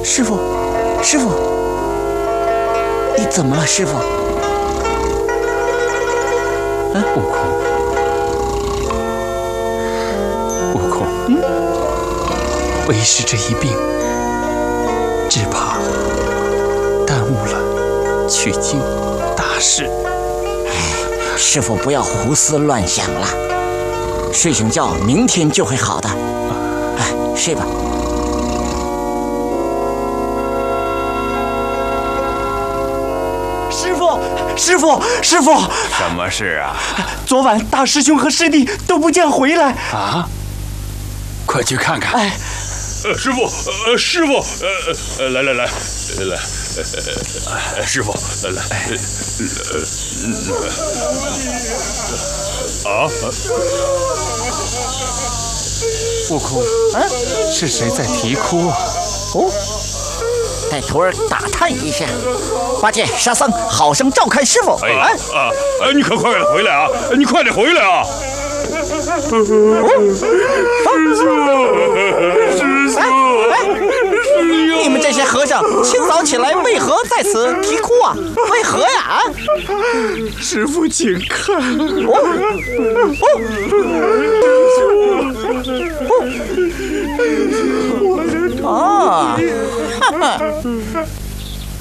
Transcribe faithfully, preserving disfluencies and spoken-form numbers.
师傅，师傅，你怎么了，师傅？ 啊，悟空，悟空，嗯，为师这一病，只怕耽误了取经大事。 哎，师傅不要胡思乱想了，睡醒觉，明天就会好的。哎，睡吧。师傅，师傅，师傅， 什么事啊？ 昨晚大师兄和师弟都不见回来啊！快去看看。 哎， 呃，师傅，呃，师傅，呃呃，来来来，来，呃，师傅，来来，呃，啊， 悟空，啊，是谁在啼哭啊？ 哦。带徒儿打探一下，八戒、沙僧，好生照看师傅。 哎啊啊！你可快点回来啊！你快点回来啊！师兄，师兄， 你们这些和尚，清早起来为何在此啼哭啊？为何呀？啊！ 师傅，请看。 哦哦，